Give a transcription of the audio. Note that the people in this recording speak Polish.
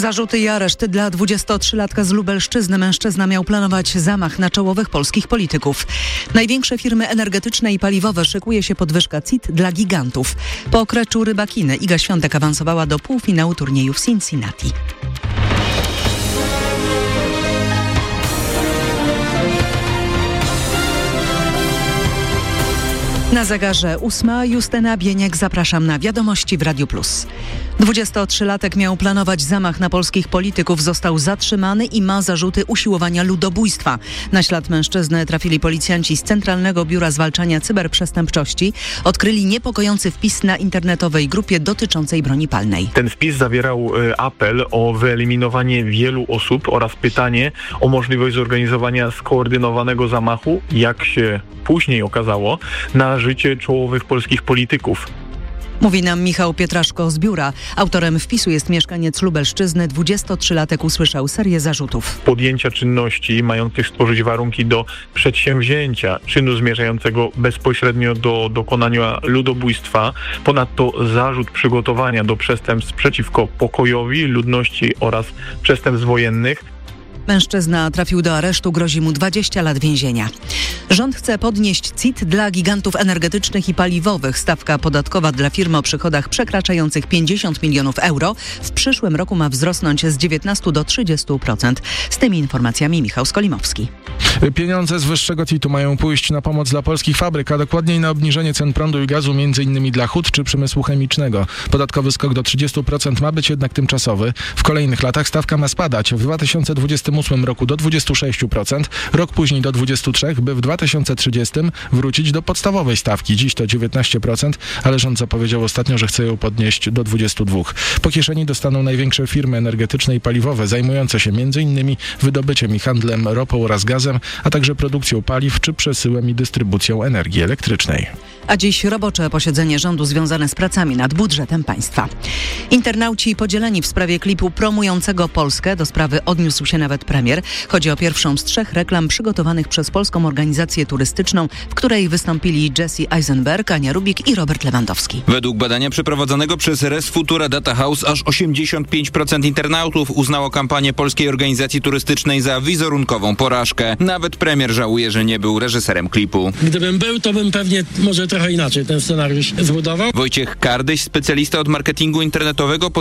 Zarzuty i areszt dla 23-latka z Lubelszczyzny. Mężczyzna miał planować zamach na czołowych polskich polityków. Największe firmy energetyczne i paliwowe szykuje się podwyżka CIT dla gigantów. Po okreczu Rybakiny Iga Świątek awansowała do półfinału turnieju w Cincinnati. Na zegarze 8. Justyna Bieniek, zapraszam na Wiadomości w Radiu Plus. 23-latek miał planować zamach na polskich polityków, został zatrzymany i ma zarzuty usiłowania ludobójstwa. Na ślad mężczyzny trafili policjanci z Centralnego Biura Zwalczania Cyberprzestępczości. Odkryli niepokojący wpis na internetowej grupie dotyczącej broni palnej. Ten wpis zawierał apel o wyeliminowanie wielu osób oraz pytanie o możliwość zorganizowania skoordynowanego zamachu, jak się później okazało, na życie czołowych polskich polityków. Mówi nam Michał Pietraszko z biura. Autorem wpisu jest mieszkaniec Lubelszczyzny. 23-latek usłyszał serię zarzutów. Podjęcia czynności mających stworzyć warunki do przedsięwzięcia czynu zmierzającego bezpośrednio do dokonania ludobójstwa. Ponadto zarzut przygotowania do przestępstw przeciwko pokojowi, ludności oraz przestępstw wojennych. Mężczyzna trafił do aresztu, grozi mu 20 lat więzienia. Rząd chce podnieść CIT dla gigantów energetycznych i paliwowych. Stawka podatkowa dla firm o przychodach przekraczających 50 milionów euro w przyszłym roku ma wzrosnąć z 19 do 30%. Z tymi informacjami Michał Skolimowski. Pieniądze z wyższego CIT-u mają pójść na pomoc dla polskich fabryk, a dokładniej na obniżenie cen prądu i gazu, m.in. dla hut czy przemysłu chemicznego. Podatkowy skok do 30% ma być jednak tymczasowy. W kolejnych latach stawka ma spadać. W 2028 roku do 26%, rok później do 23%, by w 2030 wrócić do podstawowej stawki. Dziś to 19%, ale rząd zapowiedział ostatnio, że chce ją podnieść do 22%. Po kieszeni dostaną największe firmy energetyczne i paliwowe, zajmujące się m.in. wydobyciem i handlem ropą oraz gazem, a także produkcją paliw czy przesyłem i dystrybucją energii elektrycznej. A dziś robocze posiedzenie rządu związane z pracami nad budżetem państwa. Internauci podzieleni w sprawie klipu promującego Polskę. Do sprawy odniósł się nawet premier. Chodzi o pierwszą z 3 reklam przygotowanych przez Polską Organizację Turystyczną, w której wystąpili Jesse Eisenberg, Ania Rubik i Robert Lewandowski. Według badania przeprowadzonego przez Res Futura Data House aż 85% internautów uznało kampanię Polskiej Organizacji Turystycznej za wizerunkową porażkę. Nawet premier żałuje, że nie był reżyserem klipu. Gdybym był, to bym pewnie może trochę inaczej ten scenariusz zbudował. Wojciech Kardyś, specjalista od marketingu internetowego,